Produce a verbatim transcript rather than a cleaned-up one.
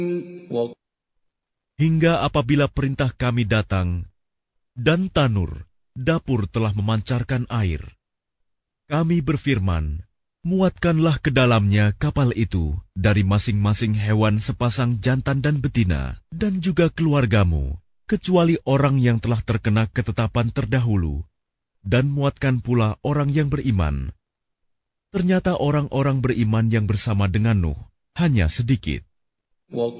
Hingga apabila perintah kami datang, dan tanur, dapur telah memancarkan air, kami berfirman, muatkanlah ke dalamnya kapal itu dari masing-masing hewan sepasang jantan dan betina, dan juga keluargamu, kecuali orang yang telah terkena ketetapan terdahulu, dan muatkan pula orang yang beriman. Ternyata orang-orang beriman yang bersama dengan Nuh hanya sedikit.